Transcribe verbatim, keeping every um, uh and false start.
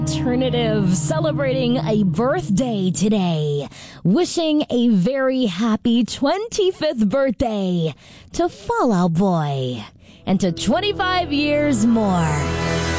Alternative celebrating a birthday today. Wishing a very happy twenty-fifth birthday to Fall Out Boy and to twenty-five years more.